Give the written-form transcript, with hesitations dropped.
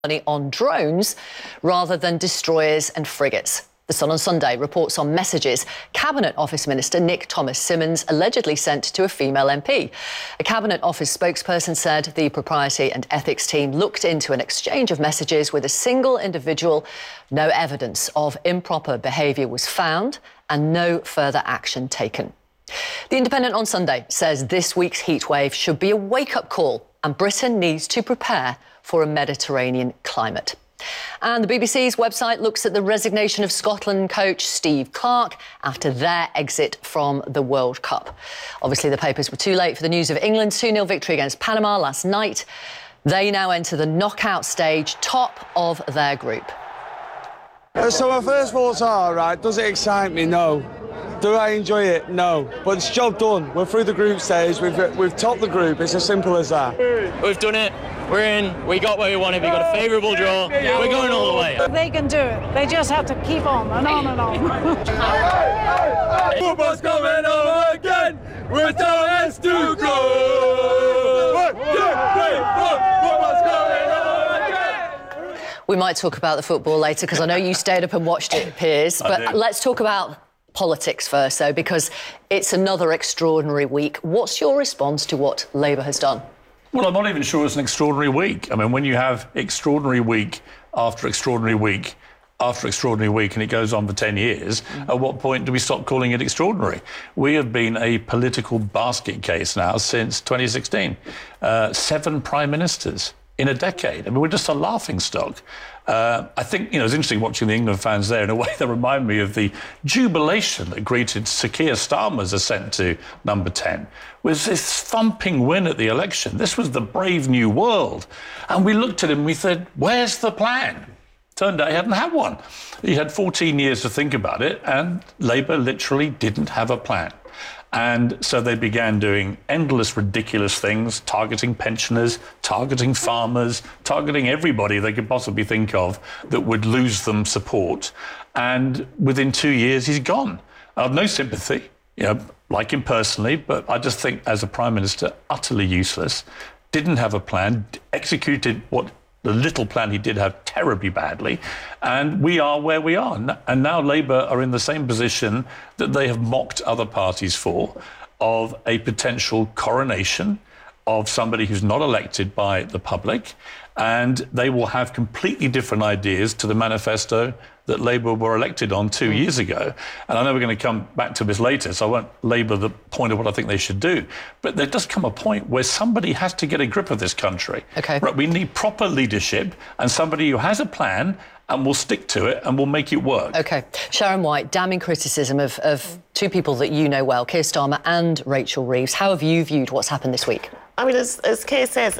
on drones rather than destroyers and frigates. The Sun on Sunday reports on messages Cabinet Office Minister Nick Thomas-Symonds allegedly sent to a female MP. A Cabinet Office spokesperson said the Propriety and Ethics team looked into an exchange of messages with a single individual. No evidence of improper behaviour was found and no further action taken. The Independent on Sunday says this week's heatwave should be a wake-up call and Britain needs to prepare for a Mediterranean climate. And the BBC's website looks at the resignation of Scotland coach Steve Clarke after their exit from the World Cup. Obviously, the papers were too late for the news of England's 2-0 victory against Panama last night. They now enter the knockout stage, top of their group. So my first thoughts are, right, does it excite me? No. Do I enjoy it? No. But it's job done. We're through the group stage. We've topped the group. It's as simple as that. We've done it. We're in. We got where we wanted. We got a favourable draw. We're going all the way. They can do it. They just have to keep on and on and on. Football's coming over again. We're telling us to go. 1, 2, 3, 4. Football's coming over again. We might talk about the football later because I know you stayed up and watched it, Piers. But let's talk about politics first, though, because it's another extraordinary week. What's your response to what Labour has done? Well, I'm not even sure it's an extraordinary week. I mean, when you have extraordinary week after extraordinary week after extraordinary week and it goes on for 10 years, at what point do we stop calling it extraordinary? We have been a political basket case now since 2016. 7 prime ministers in a decade. I mean, we're just a laughingstock. I think, it's interesting watching the England fans there. In a way, they remind me of the jubilation that greeted Sir Keir Starmer's ascent to number 10. Was this thumping win at the election. This was the brave new world. And we looked at him and we said, where's the plan? Turned out he hadn't had one. He had 14 years to think about it, and Labour literally didn't have a plan. And so they began doing endless, ridiculous things, targeting pensioners, targeting farmers, targeting everybody they could possibly think of that would lose them support. And within 2 years, he's gone. I have no sympathy, like him personally, but I just think as a Prime Minister, utterly useless, didn't have a plan, executed what the little plan he did have terribly badly, and we are where we are. And now Labour are in the same position that they have mocked other parties for, of a potential coronation of somebody who's not elected by the public, and they will have completely different ideas to the manifesto that Labour were elected on 2 years ago. And I know we're going to come back to this later, so I won't labour the point of what I think they should do. But there does come a point where somebody has to get a grip of this country. OK. Right, we need proper leadership and somebody who has a plan and will stick to it and will make it work. OK. Sharon White, damning criticism of 2 people that you know well, Keir Starmer and Rachel Reeves. How have you viewed what's happened this week? I mean, as Keir says,